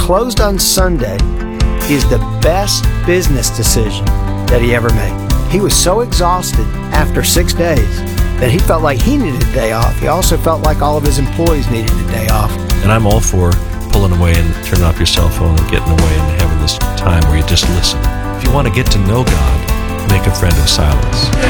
closed on Sunday is the best business decision that he ever made. He was so exhausted after 6 days that he felt like he needed a day off. He also felt like all of his employees needed a day off. And I'm all for pulling away and turning off your cell phone and getting away and having this time where you just listen. If you want to get to know God, make a friend of silence.